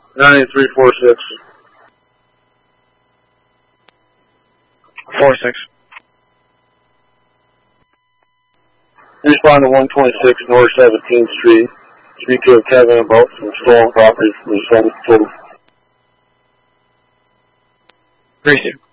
9346. 46. Respond to 126 North 17th Street. Speak to Kevin about some stolen property from his son's total. Receive.